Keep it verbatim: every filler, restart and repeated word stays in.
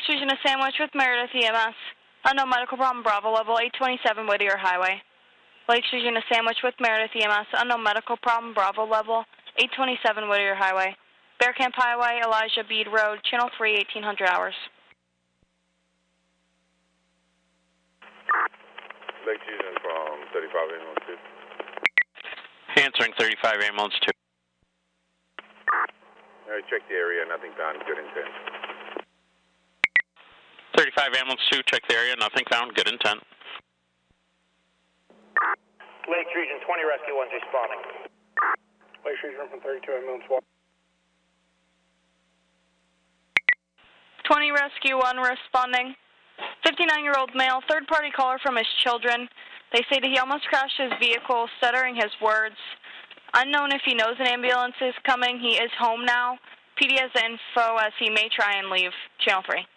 Lakes Region of Sandwich with Meredith E M S. Unknown medical problem, Bravo level eight twenty-seven Whittier Highway. Lakes Region of Sandwich with Meredith E M S. Unknown medical problem, Bravo level eight twenty-seven Whittier Highway. Bear Camp Highway, Elijah Bede Road, Channel three, eighteen hundred hours. Lakes Region from thirty-five ambulance two. Answering thirty-five ambulance two. All right, check the area, nothing found, good intent. thirty-five ambulance two, check the area, nothing found, good intent. Lakes Region twenty, Rescue one's responding. Lakes Region from thirty-two ambulance one. twenty Rescue one responding. fifty-nine-year-old male, third-party caller from his children. They say that he almost crashed his vehicle, stuttering his words. Unknown if he knows an ambulance is coming. He is home now. P D has info as he may try and leave. Channel three.